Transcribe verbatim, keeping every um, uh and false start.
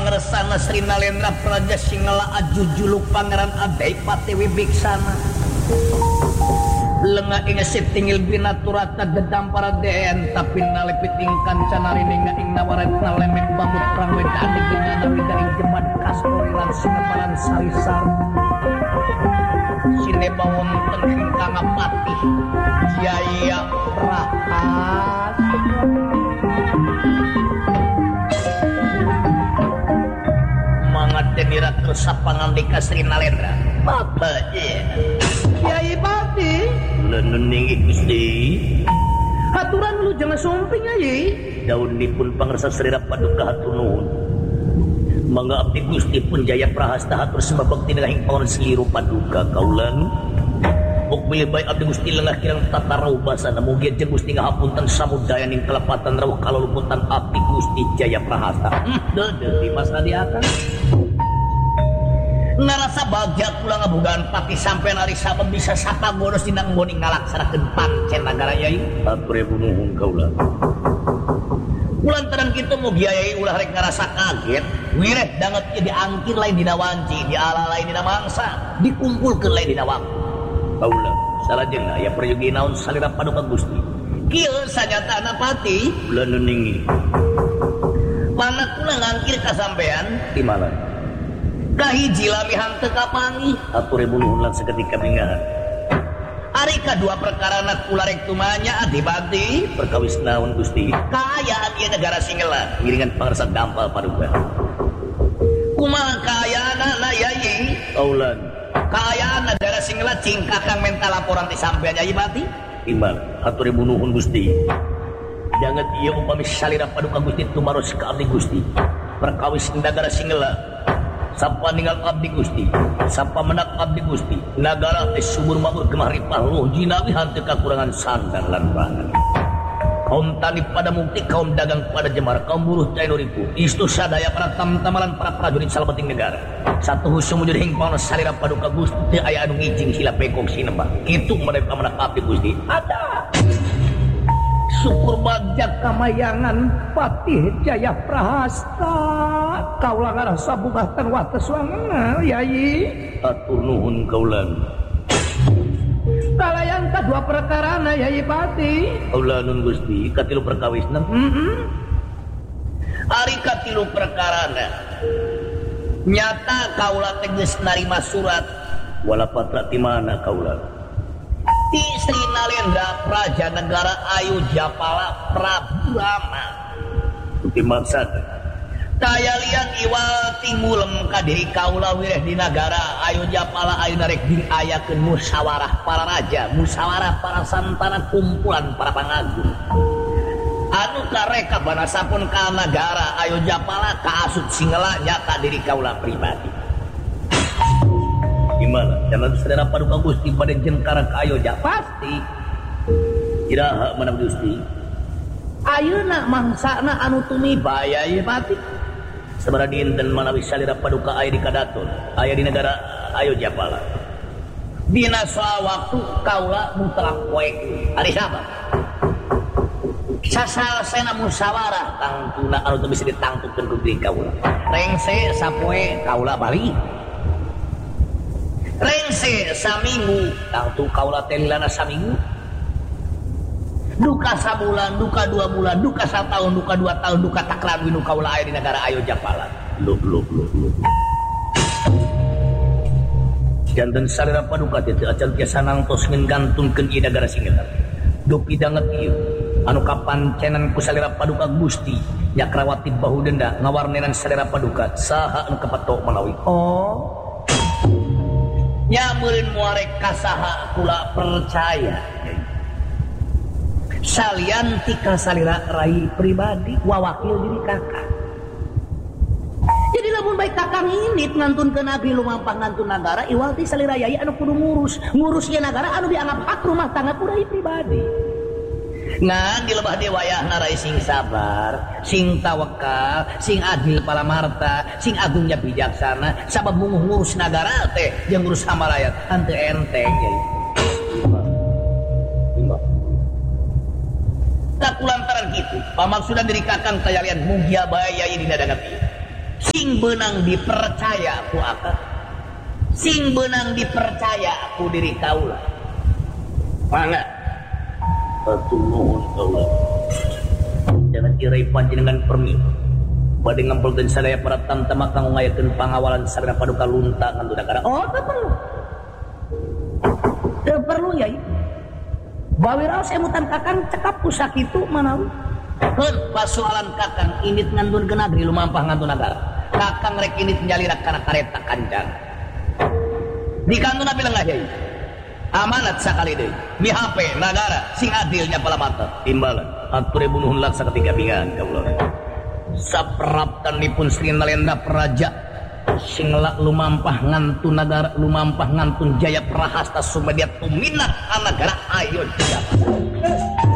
pangresana Sri Nalendra Praja Singala Aju Juluk Pangeran Adaipati Wibiksana lenga inga sitingil binaturata gedam para den tapi nalipiting kancana rininga ing nawaret nalemek bamut perang wedani gimana widaing jemad kastorilan sinebaran salisar sinebawon tengking kangapati jaya prahat mangat kersa pangandika Sri Nalendra Bapak Kiai Pati lenening Gusti haturan lu jangan sumping aja daunipun pangersa Sri Paduka hatur nuhun mangga abdi Gusti pun jaya prahasta hatur sembah bakti nanging pawan seliru Paduka kaulan uk bilih bae abdi Gusti lengah kirang tata rauh basana mugi jeung Gusti ngahapunten samudaya ning kelepatan rawuh kaluluputan abdi Gusti jaya prahasta deudeuh di masa diakan ngarasa bagja kula ngabogaan pati sampean ari saben bisa sapa goros dina nggoning ngalaksanakeun pancen nagara yai atur nuhun kaula kulantaran kitu mugi yai ulah rek ngarasa kaget wireh danget ieu diangkir lain dina wanci diala lain dina mangsa dikumpulkeun lain dina waktu kaula salajengna aya prayogi naon salira Paduka Gusti kieu sajatana pati kula nuningi mana kula ngangkir ka sampean di mana kahiji lamihan teu kapangi atur nuhun lan saketika mingahan ari kadua perkara na kula rek tumanya adibati perkawis naon Gusti kaayaan ieu negara Singela ngiringan pangarsa dampal Paduka kumaha kaayaana na yai kaulan kaayaan negara Singela cingkakang mental laporan ti sampean yai bati iman atur nuhun Gusti jangan ieu upami salira Paduka Gusti tumaros ka abdi Gusti perkawis negara Singela sapa ninggal abdi Gusti sapa menak abdi Gusti nagara teh subur makmur gemah ripah luh jinawi hanteu kakurangan sandang lan pangan kaum tani pada mukti kaum dagang pada jemar kaum buruh cai nuripu istu sadaya para tamtamalan para prajurit salebeting negara satu husum mujud hingpaun salira Paduka Gusti teu aya anu ngijing sila pekong sinembah kitu mereka menak abdi Gusti ada syukur bagja kamayangan Patih Jaya Prahasta kaula ngarasa bugahtan wates wangna yai atur nuhun kaulan kalayan kadua perkarana yai Pati kaula nun Gusti katilu perkawisna heeh ari katilu perkarana nyata kaula teh geus narima surat wala patra ti mana kaula ti Sri Nalendra Praja Negara Ayu Japala Prabu Rama uti maksad taya lian iwal tingulem ka diri kaula wireh di nagara Ayu Japala ayu narek ding ayakeun musyawarah para raja musyawarah para santana kumpulan para pangagung anu kareka banasapun ka nagara Ayu Japala kaasut Singela nyata diri kaula pribadi gimana jangan saudara Paduka Gusti pada jengkara ke Ayu Japala pasti iraha mana Gusti ayeuna mangsana anu tumiba yai Pati sabaraha dinten manawi salira Paduka aya di Kadaton aya di negara Ayu Japala dina soal waktu kaula mutlak poe ari sabab sasalsena musyawarah tangtuna anu teu bisa ditangtukeun ku diri kaula rengse sapoe kaula bali rengse saminggu tangtu kaula teh lilana saminggu duka sabulan duka dua bulan duka satahun duka dua tahun duka takran winu kaula aya di negara Ayu Japala lup lup lup lup janten salira Paduka teh acan tiasa nangtos ngantungkeun ieu negara Singela dupi danget ieu anu kapancenan ku salira Paduka Gusti Nyakrawati Bahudenda ngawarnenan salira Paduka saha anu kapatok malawi oh nyamurin muarek kasaha kula percaya salian tika salira rai pribadi wawakil diri kakak jadi lamun baik kakang ini ngantun ke nabi lumampah ngantun negara iwalti salira yai anu kudu ngurus ngurus ya negara anu dianggap hak rumah tangga kurai pribadi ngan di lebah dewayahna rai sing sabar sing tawakal sing adil palamarta sing agungnya bijaksana sabab munguh ngurus negara teh jeung ngurus hamalayat henteu enteng yai tak kulantaran kitu pamaksudan diri kakang tayalian mugia bae yai dina dangat ieu sing sing benang dipercaya ku akak sing benang dipercaya ku diri kaula mana atuh nuhun kaula jangan irai panjenengan permi bade ngampulkeun sadaya para tamtama kang ngayakeun pangawalan sareng paduka lunta ngandung nagara oh teu perlu teu perlu yai bawiraos emutan kakang cekap ku sakitu manawi keun pasoalan kakang init ngandun ke negeri lumampah ngandun nagara kakang rek init nyalira kana kareta kanjang di kandun apa bilang yai amanat sakali deui mi H P nagara sing adilnya pala mata imbalan atur bunuhun laksa ketiga bingan kaula sapraptanipun Sri Nalendra Praja sing lumampah ngantun nagara lumampah ngantun jaya prahasta sumedya tuminat anagara ayo jabat